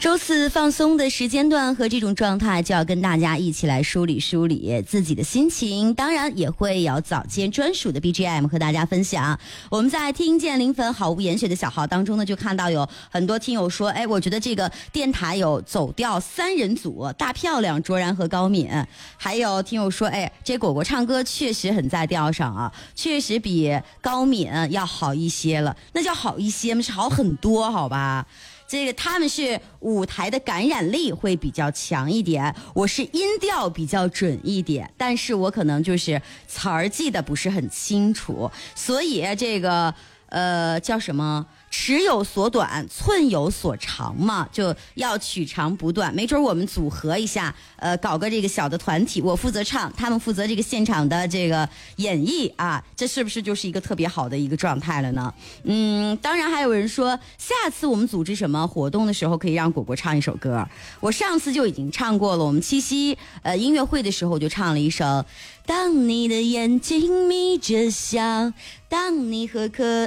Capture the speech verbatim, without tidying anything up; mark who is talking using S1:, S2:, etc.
S1: 周四放松的时间段和这种状态，就要跟大家一起来梳理梳理自己的心情，当然也会有早间专属的 B G M 和大家分享。我们在听见零粉好物严选的小号当中呢，就看到有很多听友说，哎，我觉得这个电台有走调三人组，大漂亮、卓然和高敏。还有听友说，哎，这果果唱歌确实很在调上啊，确实比高敏要好一些了。那叫好一些吗？是好很多，好吧？这个他们是舞台的感染力会比较强一点，我是音调比较准一点，但是我可能就是词儿记得不是很清楚，所以这个呃叫什么？尺有所短，寸有所长嘛，就要取长补短。没准我们组合一下，呃，搞个这个小的团体，我负责唱，他们负责这个现场的这个演绎啊，这是不是就是一个特别好的一个状态了呢？嗯，当然还有人说，下次我们组织什么活动的时候，可以让果果唱一首歌。我上次就已经唱过了，我们七夕呃音乐会的时候我就唱了一首。当你的眼睛眯着笑，当你喝可